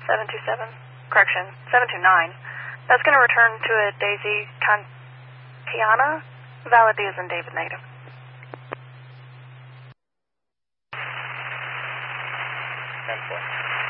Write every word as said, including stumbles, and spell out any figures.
seven two seven. Correction, seven two nine. That's going to return to a Daisy Cantiana. Valid D as in David, negative. ten four.